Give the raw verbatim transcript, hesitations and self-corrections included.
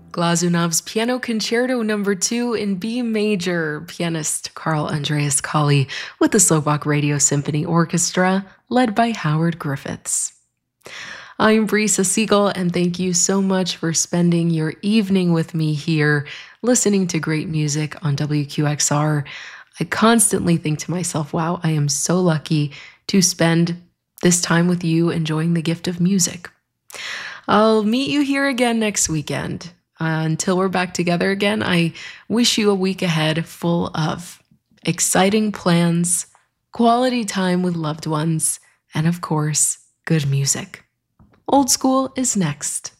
Glazunov's Piano Concerto Number two in B major, pianist Carl Andreas Colley with the Slovak Radio Symphony Orchestra, led by Howard Griffiths. I'm Brisa Siegel, and thank you so much for spending your evening with me here, listening to great music on W Q X R. I constantly think to myself, wow, I am so lucky to spend this time with you enjoying the gift of music. I'll meet you here again next weekend. Uh, until we're back together again, I wish you a week ahead full of exciting plans, quality time with loved ones, and of course, good music. Old School is next.